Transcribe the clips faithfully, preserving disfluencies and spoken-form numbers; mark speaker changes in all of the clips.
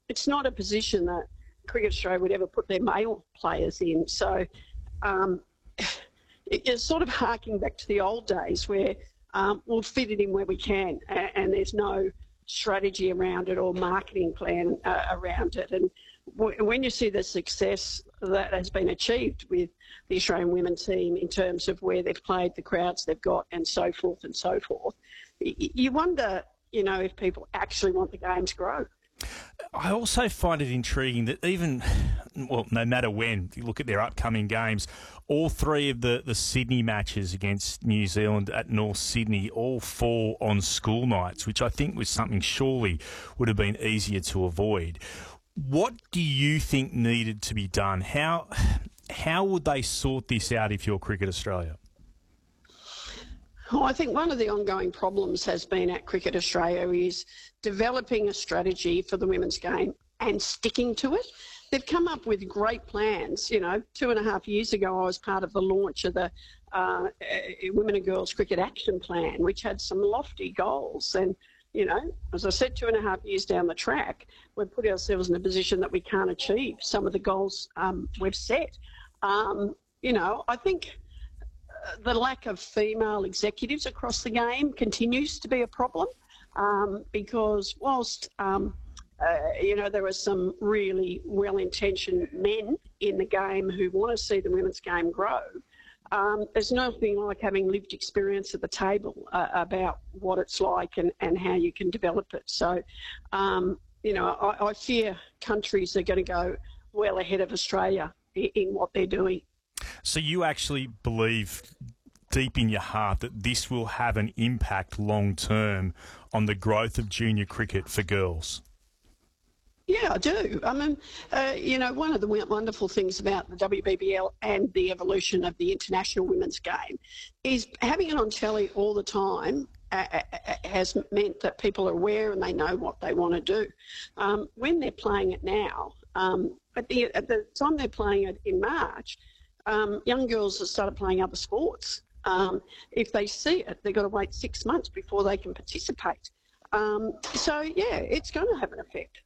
Speaker 1: it's not a position that Cricket Australia would ever put their male players in. So um, it's sort of harking back to the old days where um, we'll fit it in where we can, and, and there's no strategy around it or marketing plan uh, around it. And w- when you see the success that has been achieved with the Australian women's team in terms of where they've played, the crowds they've got, and so forth and so forth, y- you wonder, you know, if people actually want the game to grow.
Speaker 2: I also find it intriguing that even, well, no matter when, if you look at their upcoming games, all three of the, the Sydney matches against New Zealand at North Sydney all fall on school nights, which I think was something surely would have been easier to avoid. What do you think needed to be done? How, how would they sort this out if you're Cricket Australia?
Speaker 1: Well, I think one of the ongoing problems has been at Cricket Australia is developing a strategy for the women's game and sticking to it. They've come up with great plans. You know, two and a half years ago, I was part of the launch of the uh, Women and Girls Cricket Action Plan, which had some lofty goals. And, you know, as I said, two and a half years down the track, we've put ourselves in a position that we can't achieve some of the goals um, we've set. Um, you know, I think the lack of female executives across the game continues to be a problem um, because whilst, um, uh, you know, there are some really well-intentioned men in the game who want to see the women's game grow, um, there's nothing like having lived experience at the table uh, about what it's like and, and how you can develop it. So, um, you know, I, I fear countries are going to go well ahead of Australia in, in what they're doing.
Speaker 2: So you actually believe deep in your heart that this will have an impact long term on the growth of junior cricket for girls?
Speaker 1: Yeah, I do. I mean, uh, you know, one of the wonderful things about the W B B L and the evolution of the international women's game is having it on telly all the time uh, has meant that people are aware and they know what they want to do. Um, when they're playing it now, um, at, the, at the time they're playing it in March, Um, young girls have started playing other sports. Um, if they see it, they've got to wait six months before they can participate. Um, so, yeah, it's going to have an effect.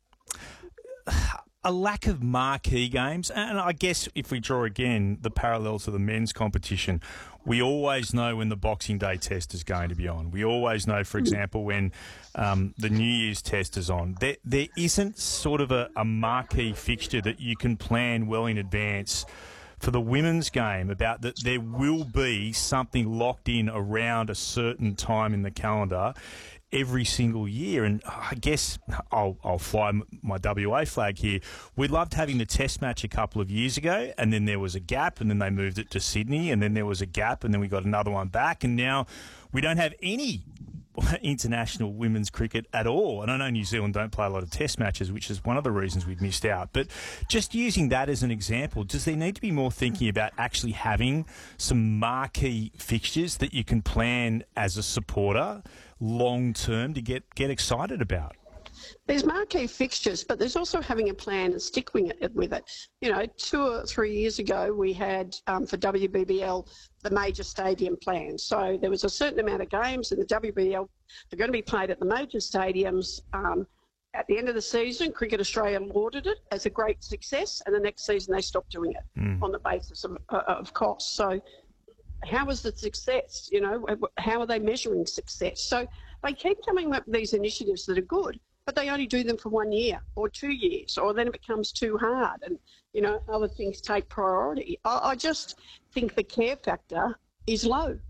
Speaker 2: A lack of marquee games, and I guess if we draw again the parallel to the men's competition, we always know when the Boxing Day test is going to be on. We always know, for example, when um, the New Year's test is on. There, there isn't sort of a, a marquee fixture that you can plan well in advance for the women's game about that there will be something locked in around a certain time in the calendar every single year. And I guess I'll, I'll fly my W A flag here. We loved having the test match a couple of years ago, and then there was a gap, and then they moved it to Sydney, and then there was a gap, and then we got another one back, and now we don't have any international women's cricket at all. And I know New Zealand don't play a lot of test matches, which is one of the reasons we've missed out. But just using that as an example, does there need to be more thinking about actually having some marquee fixtures that you can plan as a supporter long term to get, get excited about?
Speaker 1: There's marquee fixtures, but there's also having a plan and sticking with it. You know, two or three years ago, we had um, for W B B L the major stadium plan. So there was a certain amount of games in the W B B L that are going to be played at the major stadiums. Um, at the end of the season, Cricket Australia lauded it as a great success, and the next season they stopped doing it mm. on the basis of, uh, of cost. So how was the success? You know, how are they measuring success? So they keep coming up with these initiatives that are good, but they only do them for one year or two years, or then it becomes too hard and, you know, other things take priority. I, I just think the care factor is low.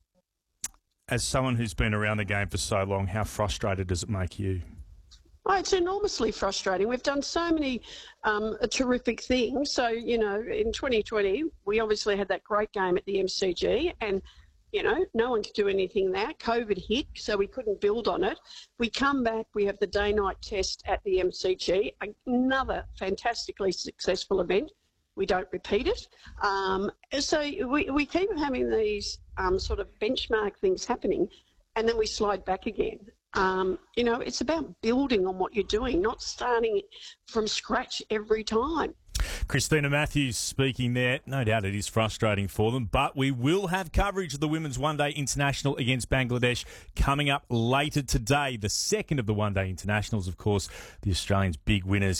Speaker 2: As someone who's been around the game for so long, how frustrated does it make you?
Speaker 1: Oh, it's enormously frustrating. We've done so many um, terrific things. So, you know, in twenty twenty, we obviously had that great game at the M C G and, you know, no one could do anything there. COVID hit, so we couldn't build on it. We come back, we have the day-night test at the M C G, another fantastically successful event. We don't repeat it. Um, so we, we keep having these um, sort of benchmark things happening, and then we slide back again. Um, you know, it's about building on what you're doing, not starting from scratch every time.
Speaker 2: Christina Matthews speaking there. No doubt it is frustrating for them, but we will have coverage of the Women's One Day International against Bangladesh coming up later today. The second of the One Day Internationals, of course, the Australians' big winners